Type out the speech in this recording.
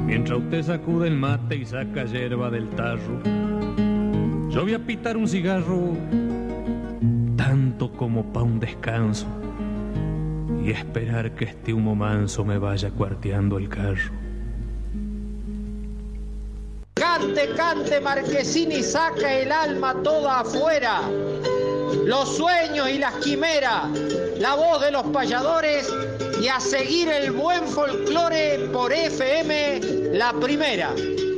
Mientras usted sacude el mate y saca yerba del tarro, yo voy a pitar un cigarro tanto como pa' un descanso y esperar que este humo manso me vaya cuarteando el carro. Cante, cante, Marquesini, saca el alma toda afuera. Los sueños y las quimeras, la voz de los payadores y a seguir el buen folclore por FM La Primera.